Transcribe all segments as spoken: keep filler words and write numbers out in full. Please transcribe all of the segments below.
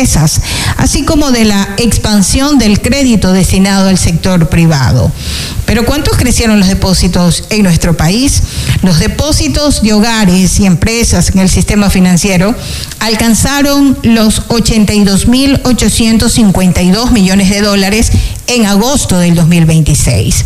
empresas, así como de la expansión del crédito destinado al sector privado. Pero ¿cuántos crecieron los depósitos en nuestro país? Los depósitos de hogares y empresas en el sistema financiero alcanzaron los ochenta y dos mil ochocientos cincuenta y dos millones de dólares en agosto del dos mil veintiséis.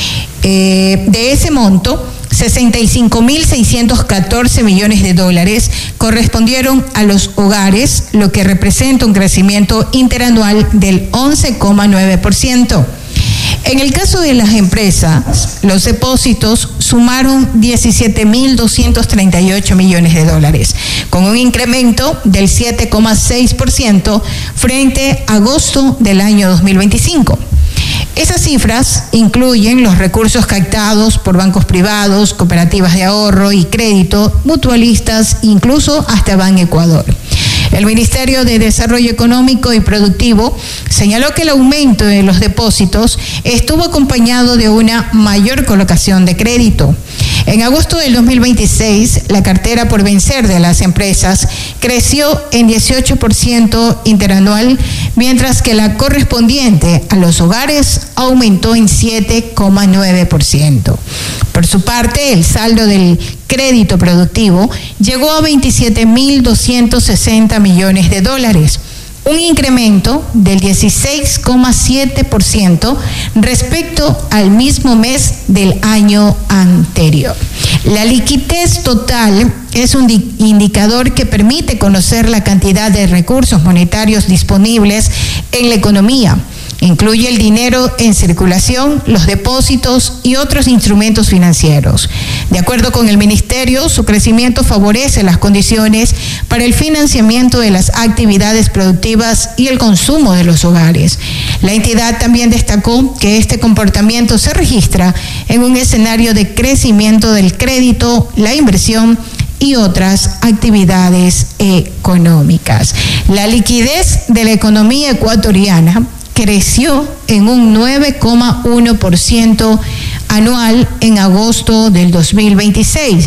Eh, de ese monto, sesenta y cinco mil seiscientos catorce millones de dólares correspondieron a los hogares, lo que representa un crecimiento interanual del once coma nueve por ciento. En el caso de las empresas, los depósitos sumaron diecisiete mil doscientos treinta y ocho millones de dólares, con un incremento del siete coma seis por ciento frente a agosto del año dos mil veinticinco. Esas cifras incluyen los recursos captados por bancos privados, cooperativas de ahorro y crédito, mutualistas, incluso hasta Ban Ecuador. El Ministerio de Desarrollo Económico y Productivo señaló que el aumento de los depósitos estuvo acompañado de una mayor colocación de crédito. En agosto del dos mil veintiséis, la cartera por vencer de las empresas creció en dieciocho por ciento interanual, mientras que la correspondiente a los hogares aumentó en siete coma nueve por ciento. Por su parte, el saldo del crédito productivo llegó a veintisiete mil doscientos sesenta millones de dólares, un incremento del dieciséis coma siete por ciento respecto al mismo mes del año anterior. La liquidez total es un indicador que permite conocer la cantidad de recursos monetarios disponibles en la economía. Incluye el dinero en circulación, los depósitos y otros instrumentos financieros. De acuerdo con el Ministerio, su crecimiento favorece las condiciones para el financiamiento de las actividades productivas y el consumo de los hogares. La entidad también destacó que este comportamiento se registra en un escenario de crecimiento del crédito, la inversión y otras actividades económicas. La liquidez de la economía ecuatoriana creció en un nueve coma uno por ciento anual en agosto del dos mil veintiséis.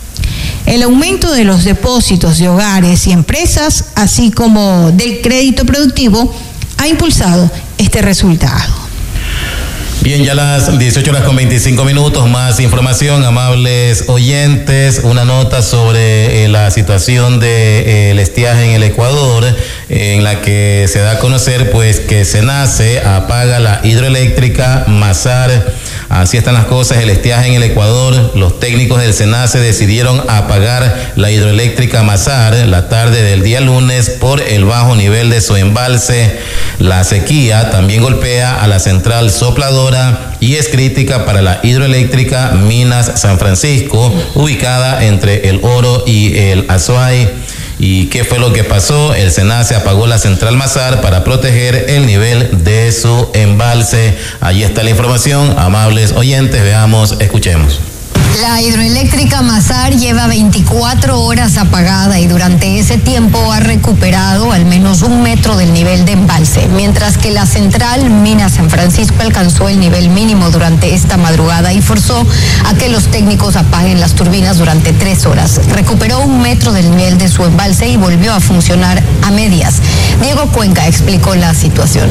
El aumento de los depósitos de hogares y empresas, así como del crédito productivo, ha impulsado este resultado. Bien, ya las dieciocho horas con veinticinco minutos, más información, amables oyentes, una nota sobre eh, la situación del de, eh, estiaje en el Ecuador, eh, en la que se da a conocer pues que SENACE apaga la hidroeléctrica Mazar. Así están las cosas, el estiaje en el Ecuador. Los técnicos del SENACE decidieron apagar la hidroeléctrica Mazar la tarde del día lunes por el bajo nivel de su embalse. La sequía también golpea a la central sopladora y es crítica para la hidroeléctrica Minas San Francisco, ubicada entre El Oro y el Azuay. ¿Y qué fue lo que pasó? El SENACE apagó la central Mazar para proteger el nivel de su embalse. Allí está la información, amables oyentes, veamos, escuchemos. La hidroeléctrica Mazar lleva veinticuatro horas apagada y durante ese tiempo ha recuperado al menos un metro del nivel de embalse, mientras que la central Minas San Francisco alcanzó el nivel mínimo durante esta madrugada y forzó a que los técnicos apaguen las turbinas durante tres horas. Recuperó un metro del nivel de su embalse y volvió a funcionar a medias. Diego Cuenca explicó la situación.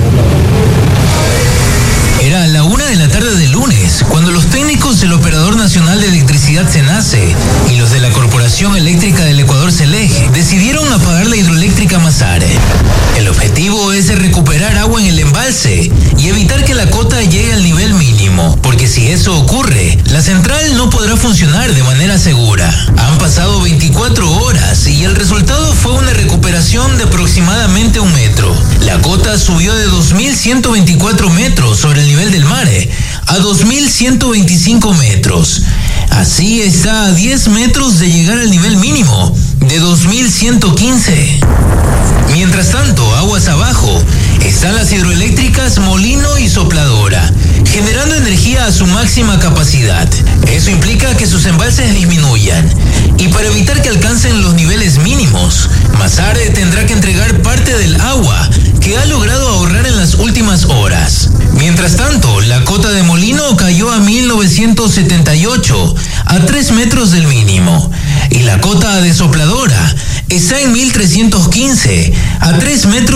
Era la una de la tarde del lunes, cuando los técnicos del Operador Nacional de Electricidad SENACE y los de la Corporación Eléctrica del Ecuador CELEG decidieron apagar la hidroeléctrica Mazar. El objetivo es recuperar agua en el embalse y evitar que la cota llegue al nivel mínimo, porque si eso ocurre, la central no podrá funcionar de manera segura. Han pasado veinticuatro horas y el resultado fue una recuperación de aproximadamente un metro. La cota subió de dos mil ciento veinticuatro metros sobre el nivel del mar a dos mil ciento veinticinco metros. Así está a diez metros de llegar al nivel mínimo de dos mil ciento quince. Mientras tanto, aguas abajo están las hidroeléctricas Molino y Sopladora, generando energía a su máxima capacidad. Eso implica que sus embalses disminuyan. Y para evitar que alcancen los niveles mínimos, Mazar tendrá que entregar parte del agua que ha logrado ahorrar en las últimas horas. Mientras tanto, la cota de Molino cayó a mil novecientos setenta y ocho, a tres metros del mínimo. Y la cota de Sopladora está en mil trescientos quince, a tres metros